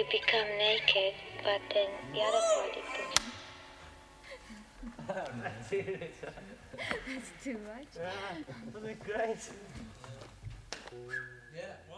you become naked, but then the other party That's too much. Yeah, wasn't it great? Yeah.